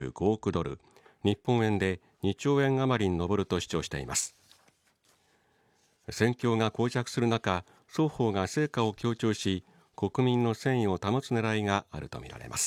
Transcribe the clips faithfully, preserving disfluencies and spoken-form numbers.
うごおくドル、日本円でにちょうえん余りに上ると主張しています。戦況が膠着する中、双方が成果を強調し、国民の戦意を保つ狙いがあるとみられます。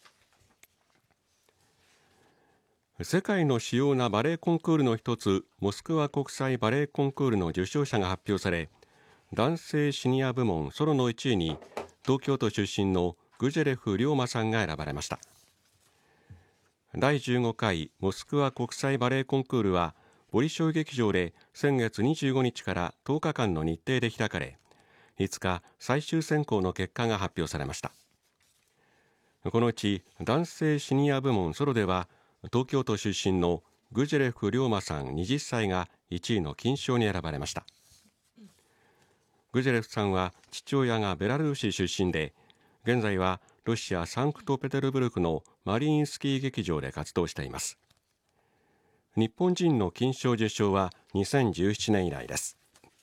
世界の主要なバレエコンクールの一つ、モスクワ国際バレエコンクールの受賞者が発表され、男性シニア部門ソロのいちいに東京都出身のグジェレフ龍馬さんが選ばれました。だいじゅうごかいモスクワ国際バレエコンクールはボリショイ劇場で先月にじゅうごにちからとおかかんの日程で開かれ、いつか最終選考の結果が発表されました。このうち男性シニア部門ソロでは東京都出身のグジェレフ龍馬さんはたちがいちいの金賞に選ばれました。グジェレフさんは父親がベラルーシ出身で、現在はロシア・サンクトペテルブルクのマリインスキー劇場で活動しています。日本人の金賞受賞はにせんじゅうななねん以来です。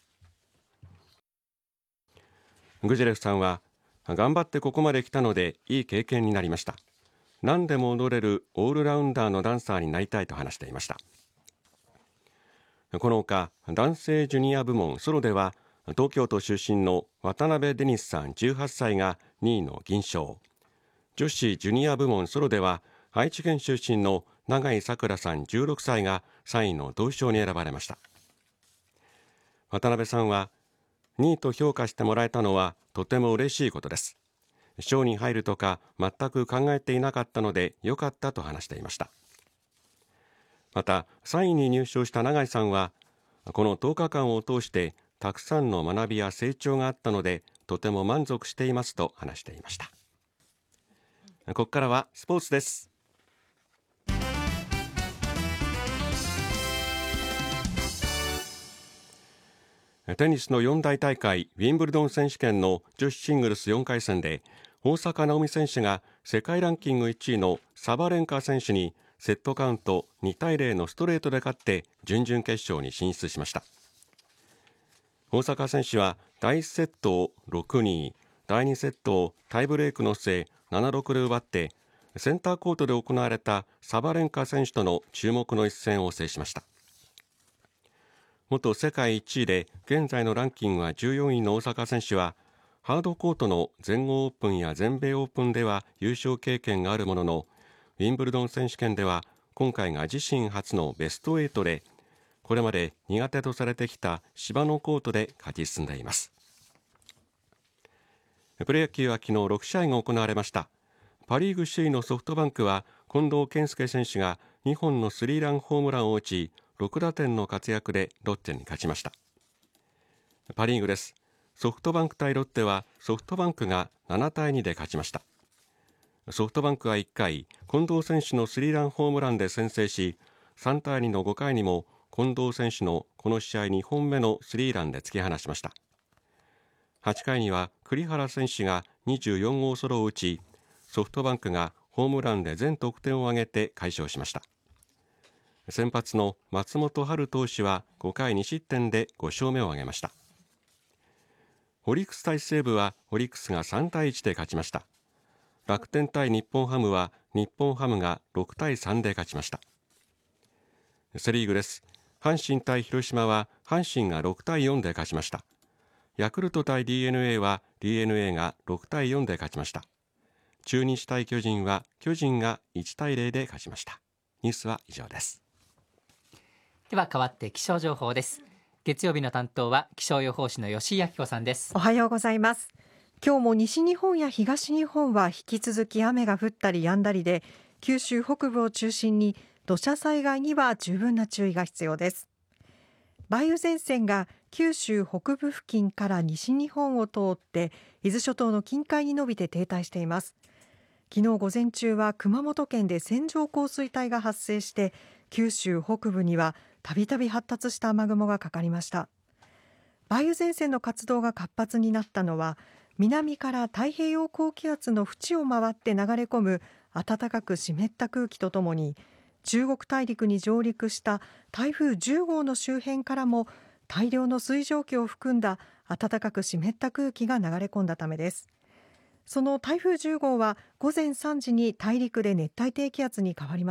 グジェレフさんは、頑張ってここまで来たのでいい経験になりました。何でも踊れるオールラウンダーのダンサーになりたいと話していました。このほか男性ジュニア部門ソロでは東京都出身の渡辺デニスさんじゅうはっさいがにいの銀賞、女子ジュニア部門ソロでは愛知県出身の永井さくらさんじゅうろくさいがさんいの銅賞に選ばれました。渡辺さんは、にいと評価してもらえたのはとても嬉しいことです。賞に入るとか全く考えていなかったのでよかったと話していました。またさんいに入賞した永井さんは、このとおかかんを通してたくさんの学びや成長があったのでとても満足していますと話していました。ここからはスポーツです。テニスの四大大会ウィンブルドン選手権の女子シングルスよんかいせんで、大坂なおみ選手が世界ランキングいちいのサバレンカ選手にセットカウントにたいゼロのストレートで勝って準々決勝に進出しました。大坂選手はだいいちセットをろくたいに、だいにセットをタイブレークの末ななたいろくで奪ってセンターコートで行われたサバレンカ選手との注目の一戦を制しました。元世界いちいで現在のランキングはじゅうよんいの大坂選手は、ハードコートの全豪オープンや全米オープンでは優勝経験があるものの、ウィンブルドン選手権では今回が自身初のベストはちで、これまで苦手とされてきた芝のコートで勝ち進んでいます。プロ野球は昨日ろくしあいが行われました。パリーグ首位のソフトバンクは近藤健介選手がにほんのスリーランホームランを打ち、ろくだてんの活躍でロッテに勝ちました。パリーグです。ソフトバンク対ロッテはソフトバンクがななたいにで勝ちました。ソフトバンクはいっかい、近藤選手のスリーランホームランで先制し、さんたいにのごかいにも近藤選手のこの試合にほんめのスリーランで突き放しました。はちかいには栗原選手がにじゅうよんごうソロを打ち、ソフトバンクがホームランで全得点を挙げて快勝しました。先発の松本春投手はごかいにしってんでごしょうめを挙げました。オリックス対西武はオリックスがさんたいいちで勝ちました。楽天対日本ハムは日本ハムがろくたいさんで勝ちました。セリーグです。阪神対広島は阪神がろくたいよんで勝ちました。ヤクルト対 ディーエヌエー は ディーエヌエー がろくたいよんで勝ちました。中日対巨人は巨人がいちたいゼロで勝ちました。ニュースは以上です。 では変わって気象情報です。月曜日の担当は気象予報士の吉井明子さんです。 おはようございます。今日も西日本や東日本は引き続き雨が降ったり止んだりで、九州北部を中心に土砂災害には十分な注意が必要です。梅雨前線が九州北部付近から西日本を通って伊豆諸島の近海に伸びて停滞しています。昨日午前中は熊本県で線状降水帯が発生して、九州北部にはたびたび発達した雨雲がかかりました。梅雨前線の活動が活発になったのは、南から太平洋高気圧の縁を回って流れ込む暖かく湿った空気とともに、中国大陸に上陸した台風じゅうごうの周辺からも大量の水蒸気を含んだ暖かく湿った空気が流れ込んだためです。その台風じゅうごうは午前さんじに大陸で熱帯低気圧に変わりました。